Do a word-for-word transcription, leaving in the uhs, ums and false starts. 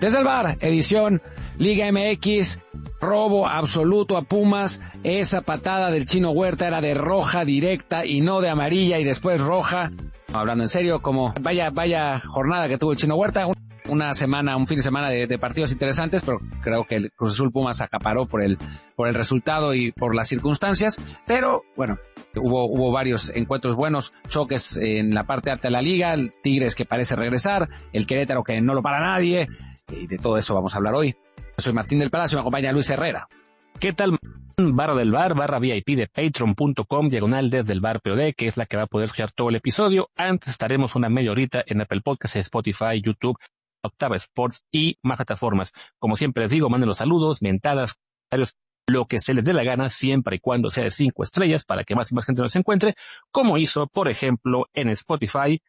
Desde el bar, edición Liga M X, robo absoluto a Pumas. Esa patada del Chino Huerta era de roja directa y no de amarilla y después roja. Hablando en serio, como vaya vaya jornada que tuvo el Chino Huerta. Una semana, un fin de semana de, de partidos interesantes, pero creo que el Cruz Azul Pumas acaparó por el por el resultado y por las circunstancias. Pero bueno, hubo hubo varios encuentros buenos, choques en la parte alta de la liga, el Tigres que parece regresar, el Querétaro que no lo para nadie, y de todo eso vamos a hablar hoy. Soy Martín del Palacio, me acompaña Luis Herrera. ¿Qué tal? Barra del bar, barra V I P de patreon.com, diagonal desde el bar P O D, que es la que va a poder escuchar todo el episodio. Antes estaremos una media horita en Apple Podcasts, Spotify, YouTube, Octava Sports y más plataformas. Como siempre les digo, manden los saludos, mentadas, comentarios, lo que se les dé la gana, siempre y cuando sea de cinco estrellas, para que más y más gente nos encuentre, como hizo, por ejemplo, en Spotify,